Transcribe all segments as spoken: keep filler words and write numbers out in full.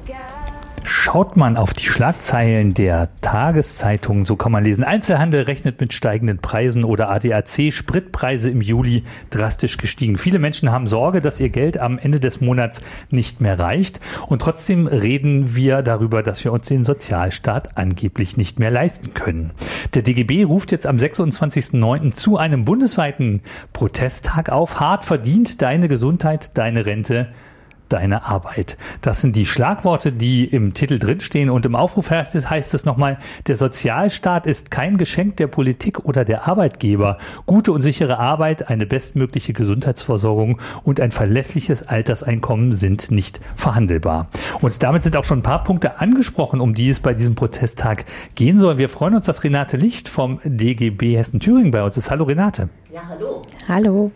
Schaut man auf die Schlagzeilen der Tageszeitungen, so kann man lesen, Einzelhandel rechnet mit steigenden Preisen oder A D A C, Spritpreise im Juli drastisch gestiegen. Viele Menschen haben Sorge, dass ihr Geld am Ende des Monats nicht mehr reicht. Und trotzdem reden wir darüber, dass wir uns den Sozialstaat angeblich nicht mehr leisten können. Der D G B ruft jetzt am sechsundzwanzigsten neunten zu einem bundesweiten Protesttag auf. Hart verdient, deine Gesundheit, deine Rente, deine Arbeit. Das sind die Schlagworte, die im Titel drinstehen. Und im Aufruf heißt es nochmal, der Sozialstaat ist kein Geschenk der Politik oder der Arbeitgeber. Gute und sichere Arbeit, eine bestmögliche Gesundheitsversorgung und ein verlässliches Alterseinkommen sind nicht verhandelbar. Und damit sind auch schon ein paar Punkte angesprochen, um die es bei diesem Protesttag gehen soll. Wir freuen uns, dass Renate Licht vom D G B Hessen-Thüringen bei uns ist. Hallo Renate. Ja, hallo. Hallo.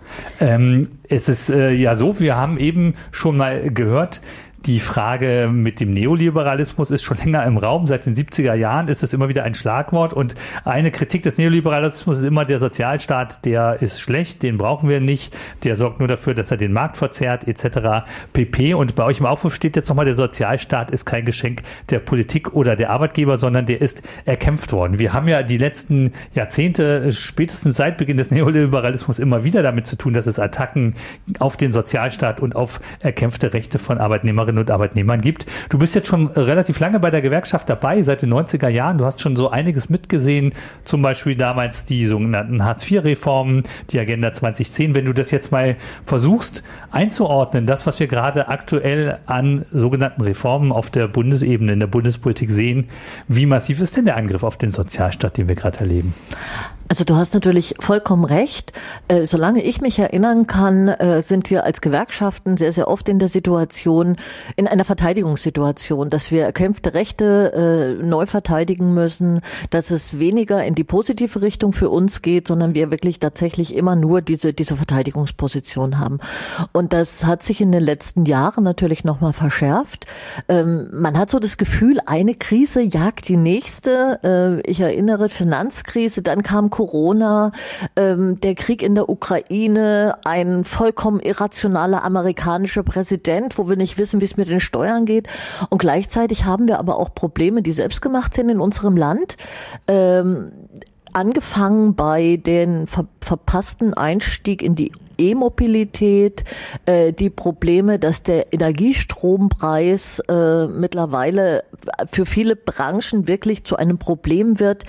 Ähm, es ist äh, ja so, wir haben eben schon mal gehört, die Frage mit dem Neoliberalismus ist schon länger im Raum. Seit den siebziger Jahren ist es immer wieder ein Schlagwort. Und eine Kritik des Neoliberalismus ist immer, der Sozialstaat, der ist schlecht, den brauchen wir nicht. Der sorgt nur dafür, dass er den Markt verzerrt et cetera pp. Und bei euch im Aufruf steht jetzt nochmal, der Sozialstaat ist kein Geschenk der Politik oder der Arbeitgeber, sondern der ist erkämpft worden. Wir haben ja die letzten Jahrzehnte, spätestens seit Beginn des Neoliberalismus, immer wieder damit zu tun, dass es Attacken auf den Sozialstaat und auf erkämpfte Rechte von Arbeitnehmerinnen und Arbeitnehmern gibt. Du bist jetzt schon relativ lange bei der Gewerkschaft dabei, seit den neunziger Jahren. Du hast schon so einiges mitgesehen, zum Beispiel damals die sogenannten Hartz vier Reformen, die Agenda zwanzig zehn. Wenn du das jetzt mal versuchst einzuordnen, das, was wir gerade aktuell an sogenannten Reformen auf der Bundesebene, in der Bundespolitik sehen, wie massiv ist denn der Angriff auf den Sozialstaat, den wir gerade erleben? Also du hast natürlich vollkommen recht. Äh, solange ich mich erinnern kann, äh, sind wir als Gewerkschaften sehr, sehr oft in der Situation, in einer Verteidigungssituation, dass wir erkämpfte Rechte äh, neu verteidigen müssen, dass es weniger in die positive Richtung für uns geht, sondern wir wirklich tatsächlich immer nur diese diese Verteidigungsposition haben. Und das hat sich in den letzten Jahren natürlich nochmal verschärft. Ähm, man hat so das Gefühl, eine Krise jagt die nächste. Äh, ich erinnere, Finanzkrise, dann kam Corona, ähm, der Krieg in der Ukraine, ein vollkommen irrationaler amerikanischer Präsident, wo wir nicht wissen, wie es mit den Steuern geht. Und gleichzeitig haben wir aber auch Probleme, die selbstgemacht sind in unserem Land. Ähm, angefangen bei den ver- verpassten Einstieg in die E-Mobilität, äh, die Probleme, dass der Energiestrompreis äh, mittlerweile für viele Branchen wirklich zu einem Problem wird.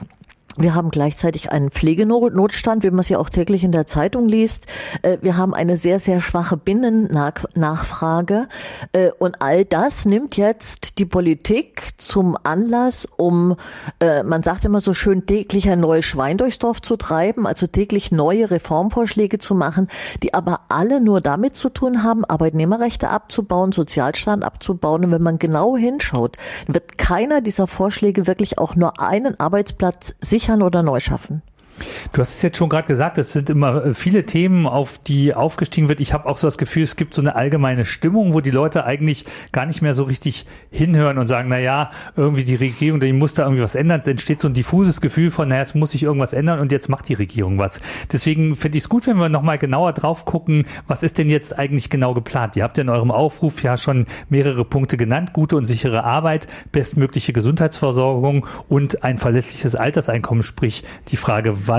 Wir haben gleichzeitig einen Pflegenotstand, wie man es ja auch täglich in der Zeitung liest. Wir haben eine sehr, sehr schwache Binnennachfrage. Und all das nimmt jetzt die Politik zum Anlass, um, man sagt immer so schön, täglich ein neues Schwein durchs Dorf zu treiben, also täglich neue Reformvorschläge zu machen, die aber alle nur damit zu tun haben, Arbeitnehmerrechte abzubauen, Sozialstaat abzubauen. Und wenn man genau hinschaut, wird keiner dieser Vorschläge wirklich auch nur einen Arbeitsplatz sichern oder neu schaffen. Du hast es jetzt schon gerade gesagt, es sind immer viele Themen, auf die aufgestiegen wird. Ich habe auch so das Gefühl, es gibt so eine allgemeine Stimmung, wo die Leute eigentlich gar nicht mehr so richtig hinhören und sagen, na ja, irgendwie die Regierung, die muss da irgendwie was ändern. Es entsteht so ein diffuses Gefühl von, naja, es muss sich irgendwas ändern und jetzt macht die Regierung was. Deswegen finde ich es gut, wenn wir nochmal genauer drauf gucken, was ist denn jetzt eigentlich genau geplant? Ihr habt ja in eurem Aufruf ja schon mehrere Punkte genannt, gute und sichere Arbeit, bestmögliche Gesundheitsversorgung und ein verlässliches Alterseinkommen, sprich die Frage,